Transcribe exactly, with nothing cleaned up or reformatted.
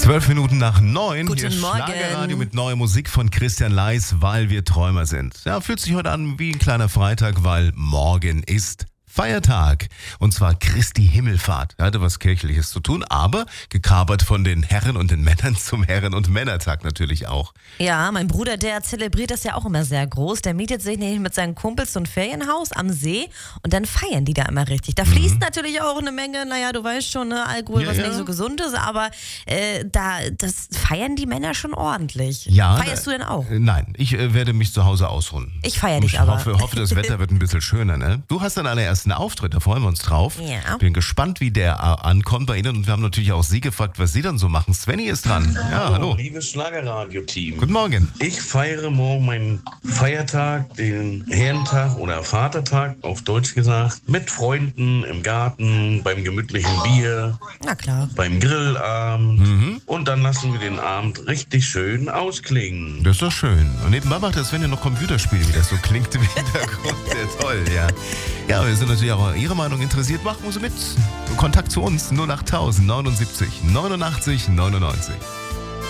Zwölf Minuten nach neun. Guten Hier Morgen. Schlagerradio mit neuer Musik von Christian Leis, weil wir Träumer sind. Ja, fühlt sich heute an wie ein kleiner Freitag, weil morgen ist Feiertag. Und zwar Christi Himmelfahrt. Hatte was Kirchliches zu tun, aber gekapert von den Herren und den Männern zum Herren- und Männertag natürlich auch. Ja, mein Bruder, der zelebriert das ja auch immer sehr groß. Der mietet sich nämlich mit seinen Kumpels so ein Ferienhaus am See und dann feiern die da immer richtig. Da fließt mhm. natürlich auch eine Menge, naja, du weißt schon, ne, Alkohol, ja, was ja. nicht so gesund ist, aber äh, da das feiern die Männer schon ordentlich. Ja, Feierst du denn auch? Äh, nein, ich äh, werde mich zu Hause ausruhen. Ich feiere dich ich aber. hoffe, hoffe, das Wetter wird ein bisschen schöner, ne? Du hast deinen allerersten Auftritt, da freuen wir uns drauf. Ja. Bin gespannt, wie der äh, ankommt bei Ihnen und wir haben natürlich auch Sie gefragt, was Sie dann so machen. Svenny ist dran. Ja, hallo. Liebes Schlagerradio-Team. Guten Morgen. Ich feiere morgen meinen Feiertag, den Herrentag oder Vatertag, auf Deutsch gesagt, mit Freunden im Garten, beim gemütlichen Bier, Na klar. beim Grillabend. Mhm. Und dann lassen wir den Abend richtig schön ausklingen. Das ist doch schön. Und nebenbei macht der Svenny noch Computerspiele, wie das so klingt im Hintergrund. Sehr toll, ja. Ja, wir sind natürlich auch Ihre Meinung interessiert. Machen Sie mit. Kontakt zu uns null acht null null neunundsiebzig neunundachtzig neunundneunzig.